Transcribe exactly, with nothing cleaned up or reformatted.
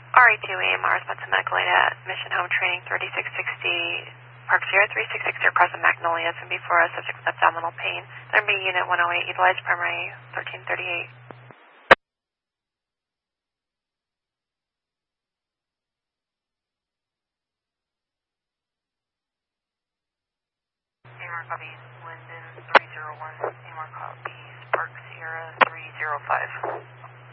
R A two A M R, Spencer Magdalena, Mission Home Training, thirty-six sixty, Park Sierra three six six zero, crossing Magnolias, and before us, subject with abdominal pain. Then be Unit one oh eight, utilize primary thirteen thirty-eight. A M R copies, Linden three zero one, A M R copies, Park Sierra three zero five.